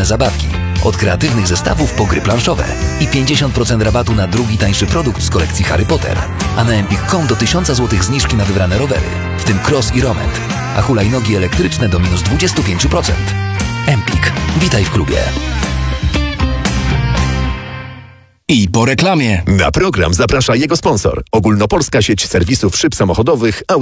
różne zabawki. Od kreatywnych zestawów po gry planszowe. I 50% rabatu na drugi tańszy produkt z kolekcji Harry Potter. A na Empik.com do 1000 zł zniżki na wybrane rowery, w tym cross i romet. A hulajnogi elektryczne do minus 25%. Empik. Witaj w klubie. I po reklamie. Na program zaprasza jego sponsor. Ogólnopolska sieć serwisów szyb samochodowych Auto.